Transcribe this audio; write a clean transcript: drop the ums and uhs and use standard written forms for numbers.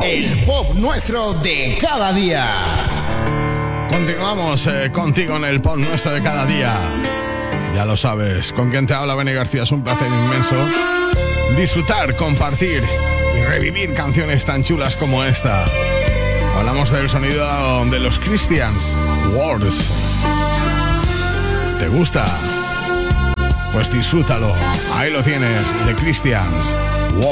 el pop nuestro de cada día. Continuamos contigo en el pop nuestro de cada día. Ya lo sabes, con quien te habla Benny García. Es un placer inmenso disfrutar, compartir y revivir canciones tan chulas como esta. Hablamos del sonido de los Christians, Words. ¿Te gusta? Pues disfrútalo. Ahí lo tienes, The Christians, Words.